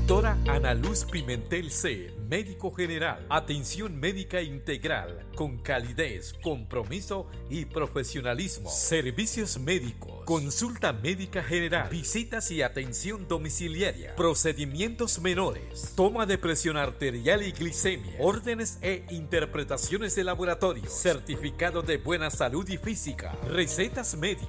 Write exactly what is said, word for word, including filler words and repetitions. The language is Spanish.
Doctora Ana Luz Pimentel C., médico general. Atención médica integral, con calidez, compromiso y profesionalismo. Servicios médicos, consulta médica general, visitas y atención domiciliaria, procedimientos menores, toma de presión arterial y glicemia, órdenes e interpretaciones de laboratorio, certificado de buena salud y física, recetas médicas,